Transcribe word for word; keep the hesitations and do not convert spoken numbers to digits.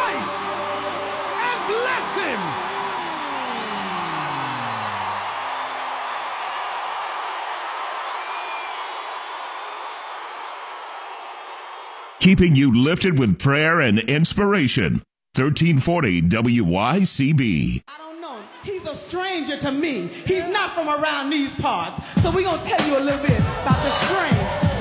Christ and bless him. Keeping you lifted with prayer and inspiration. thirteen forty W Y C B. I don't know. He's a stranger to me. He's not from around these parts. So we're going to tell you a little bit about the strange.